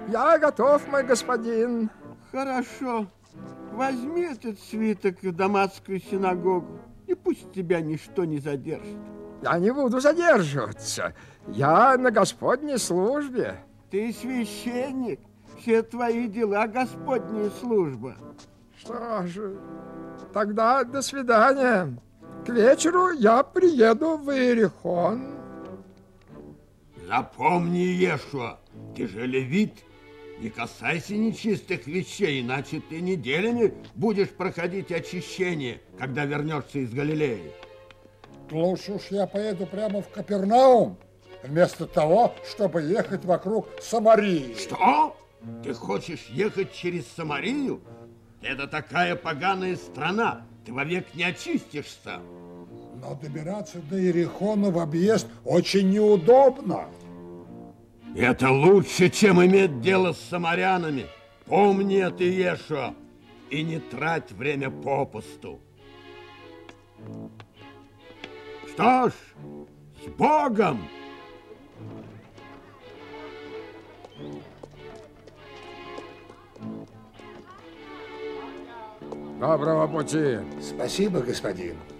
Я готов, мой господин. Хорошо. Возьми этот свиток в Дамасскую синагогу, и пусть тебя ничто не задержит. Я не буду задерживаться. Я на Господней службе. Ты священник. Все твои дела Господняя служба. Что же, тогда до свидания. К вечеру я приеду в Иерихон. Запомни, Иешуа, ты же левит. Не касайся нечистых вещей, иначе ты неделями будешь проходить очищение, когда вернешься из Галилеи. Лучше уж я поеду прямо в Капернаум, вместо того, чтобы ехать вокруг Самарии. Что? Ты хочешь ехать через Самарию? Это такая поганая страна, ты вовек не очистишься. Но добираться до Иерихона в объезд очень неудобно. Это лучше, чем иметь дело с самарянами. Помни это, Иешуа, и не трать время попусту. Что ж, с Богом! Доброго пути. Спасибо, господин.